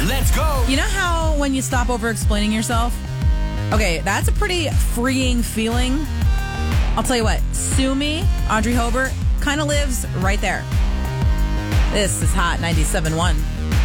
Let's go. You know how when you stop over explaining yourself? Okay, that's a pretty freeing feeling. I'll tell you what, Sue Me, Audrey Hobart, kind of lives right there. This is Hot 97.1.